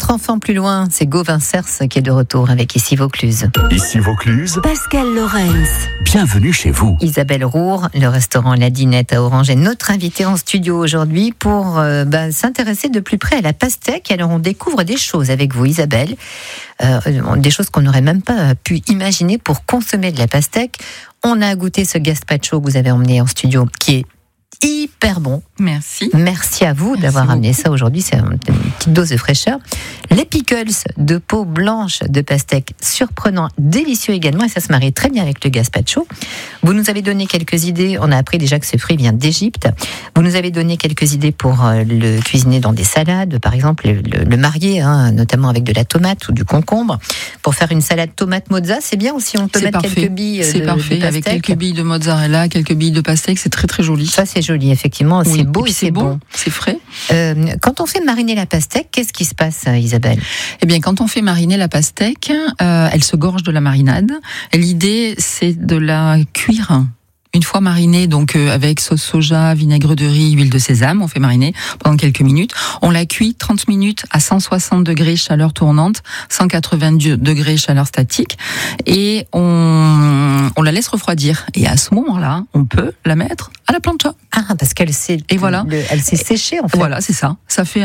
4 enfants plus loin, c'est Gauvin Cers qui est de retour avec Ici Vaucluse. Ici Vaucluse, Pascal Lorenz. Bienvenue chez vous. Isabelle Roure, le restaurant La Dinette à Orange, est notre invitée en studio aujourd'hui pour s'intéresser de plus près à la pastèque. Alors on découvre des choses avec vous, Isabelle, des choses qu'on n'aurait même pas pu imaginer pour consommer de la pastèque. On a goûté ce gazpacho que vous avez emmené en studio, qui est hyper bon. Merci. Merci à vous d'avoir amené ça aujourd'hui. C'est une petite dose de fraîcheur. Les pickles de peau blanche de pastèque, surprenant, délicieux également, et ça se marie très bien avec le gazpacho. Vous nous avez donné quelques idées. On a appris déjà que ce fruit vient d'Égypte. Vous nous avez donné quelques idées pour le cuisiner dans des salades, par exemple le marier, notamment avec de la tomate ou du concombre. Pour faire une salade tomate mozza, c'est bien aussi. On peut mettre quelques billes. C'est parfait. Avec quelques billes de mozzarella, quelques billes de pastèque, c'est très très joli. Ça c'est joli, effectivement. Oui, c'est beau et c'est bon. C'est frais. Quand on fait mariner la pastèque, qu'est-ce qui se passe, Isabelle ? Eh bien, quand on fait mariner la pastèque, elle se gorge de la marinade. Et l'idée, c'est de la cuire. Une fois marinée, donc avec sauce soja, vinaigre de riz, huile de sésame, on fait mariner pendant quelques minutes. On la cuit 30 minutes à 160 degrés chaleur tournante, 180 degrés chaleur statique, et on la laisse refroidir. Et à ce moment-là, on peut la mettre à la plancha. Ah, parce qu'elle s'est, et voilà, elle s'est séchée en fait. Voilà, c'est ça. Ça fait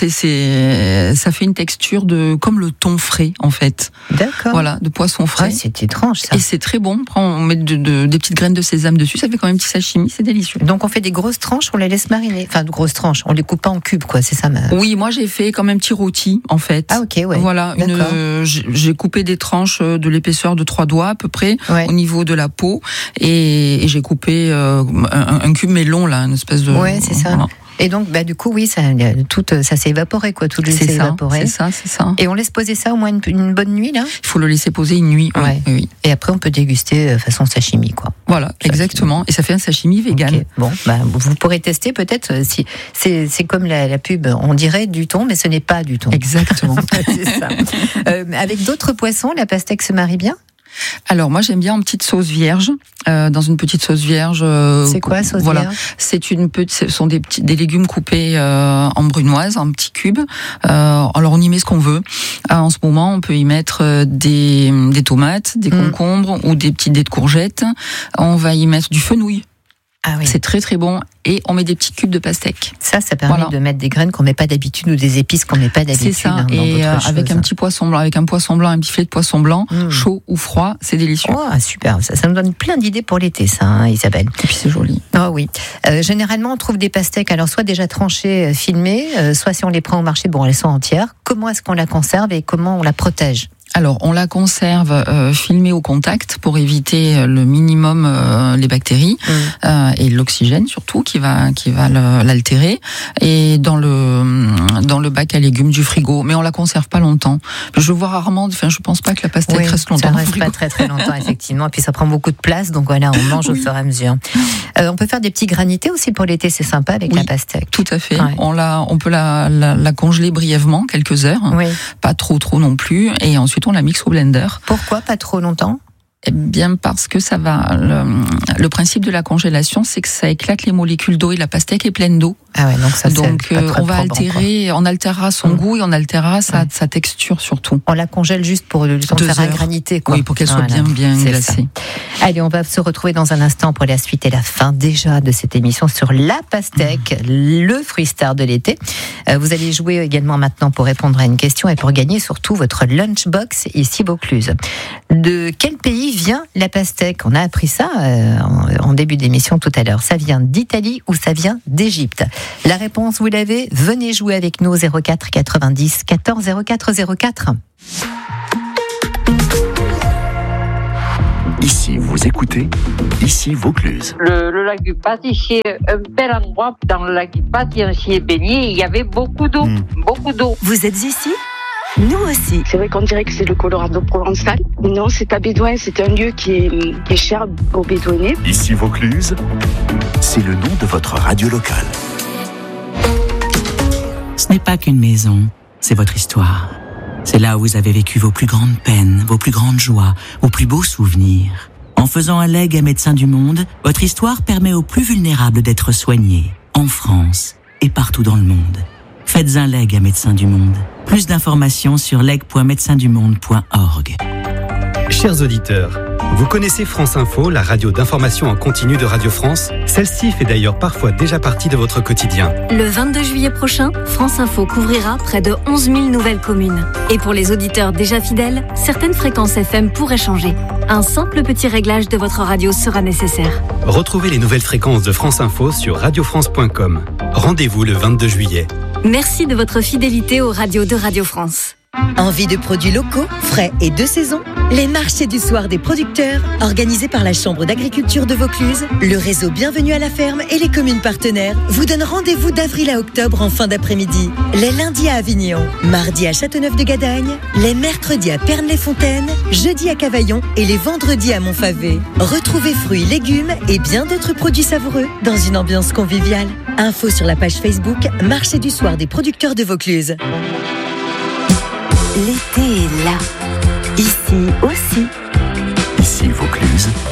ça fait une texture de comme le thon frais en fait. D'accord. Voilà, de poisson frais. Ouais, c'est étrange ça. Et c'est très bon. On met des petites graines de sésame dessus, ça fait quand même un petit sashimi, c'est délicieux. Donc on fait des grosses tranches, on les laisse mariner. Enfin, de grosses tranches, on les coupe pas en cubes, quoi, c'est ça. Oui, moi j'ai fait comme un petit rôti, en fait. Ah ok, ouais. Voilà, j'ai coupé des tranches de l'épaisseur de 3 doigts à peu près, au niveau de la peau, et j'ai coupé un cube mais long là, une espèce de. Ouais, c'est ça. Voilà. Et donc, du coup, oui, ça s'est évaporé, quoi. Tout l'huile s'est évaporé. C'est ça. Et on laisse poser ça au moins une bonne nuit, là ? Il faut le laisser poser une nuit, oui. Et après, on peut déguster façon sashimi, quoi. Voilà, exactement. Et ça fait un sashimi vegan. Okay. Bon, vous pourrez tester peut-être si c'est comme la pub, on dirait du thon, mais ce n'est pas du thon. Exactement. C'est ça. Avec d'autres poissons, la pastèque se marie bien ? Alors moi j'aime bien en petite sauce vierge, dans une petite sauce vierge. C'est quoi sauce vierge ? Ce sont des légumes coupés en brunoise, en petits cubes. Alors on y met ce qu'on veut. En ce moment on peut y mettre des tomates, des concombres ou des petits dés de courgettes. On va y mettre du fenouil. Ah oui. C'est très très bon. Et on met des petits cubes de pastèque. Ça permet de mettre des graines qu'on met pas d'habitude ou des épices qu'on met pas d'habitude. C'est ça. Et avec un petit poisson blanc, un petit filet de poisson blanc, chaud ou froid, c'est délicieux. Oh, super. Ça nous donne plein d'idées pour l'été, ça, Isabelle. Et puis c'est joli. Oh oui. Généralement, on trouve des pastèques, alors soit déjà tranchées, filmées, soit si on les prend au marché, elles sont entières. Comment est-ce qu'on la conserve et comment on la protège ? Alors, on la conserve filmée au contact pour éviter le minimum les bactéries et l'oxygène surtout qui va l'altérer, et dans le bac à légumes du frigo. Mais on la conserve pas longtemps. Je vois rarement. Je pense pas que la pastèque reste longtemps. Ça reste pas très très longtemps effectivement. Et puis ça prend beaucoup de place, donc voilà, on mange au fur et à mesure. On peut faire des petits granités aussi pour l'été, c'est sympa avec la pastèque. Tout à fait. Ouais. On peut la congeler brièvement, quelques heures, pas trop non plus, et ensuite on la mixe au blender. Pourquoi pas trop longtemps ? Eh bien, parce que ça va. Le principe de la congélation, c'est que ça éclate les molécules d'eau et la pastèque est pleine d'eau. Ah ouais, donc on va altérer, on altérera son goût et on altérera sa texture surtout. On la congèle juste pour le temps de faire un granité, quoi. Oui, pour qu'elle soit bien glacée. Allez, on va se retrouver dans un instant pour la suite et la fin déjà de cette émission sur la pastèque, le fruit star de l'été. Vous allez jouer également maintenant pour répondre à une question et pour gagner surtout votre lunchbox ici Vaucluse. De quel pays vient la pastèque ? On a appris ça en début d'émission tout à l'heure. Ça vient d'Italie ou ça vient d'Égypte ? La réponse, vous l'avez. Venez jouer avec nous 04 90 14 04 04. Ici, vous écoutez Ici Vaucluse. Le lac du Pas-Ici est un bel endroit. Dans le lac du Pas, on s'y est baigné. Il y avait beaucoup d'eau. Beaucoup d'eau. Vous êtes ici ? Nous aussi. C'est vrai qu'on dirait que c'est le Colorado provençal. Non, c'est à Bédouin. C'est un lieu qui est cher aux Bédouinais. Ici Vaucluse, c'est le nom de votre radio locale. Ce n'est pas qu'une maison, c'est votre histoire. C'est là où vous avez vécu vos plus grandes peines, vos plus grandes joies, vos plus beaux souvenirs. En faisant un legs à Médecins du Monde, votre histoire permet aux plus vulnérables d'être soignés, en France et partout dans le monde. Faites un legs à Médecins du Monde. Plus d'informations sur leg.médecindumonde.org. Chers auditeurs, vous connaissez France Info, la radio d'information en continu de Radio France? Celle-ci fait d'ailleurs parfois déjà partie de votre quotidien. Le 22 juillet prochain, France Info couvrira près de 11 000 nouvelles communes. Et pour les auditeurs déjà fidèles, certaines fréquences FM pourraient changer. Un simple petit réglage de votre radio sera nécessaire. Retrouvez les nouvelles fréquences de France Info sur radiofrance.com. Rendez-vous le 22 juillet. Merci de votre fidélité aux radios de Radio France. Envie de produits locaux, frais et de saison? Les marchés du soir des producteurs, organisés par la Chambre d'agriculture de Vaucluse, le réseau Bienvenue à la ferme et les communes partenaires vous donnent rendez-vous d'avril à octobre en fin d'après-midi. Les lundis à Avignon, mardi à Châteauneuf-de-Gadagne, les mercredis à Pernes-les-Fontaines, jeudi à Cavaillon et les vendredis à Montfavet. Retrouvez fruits, légumes et bien d'autres produits savoureux dans une ambiance conviviale. Info sur la page Facebook Marché du soir des producteurs de Vaucluse. L'été est là. Ici aussi. Ici Vaucluse.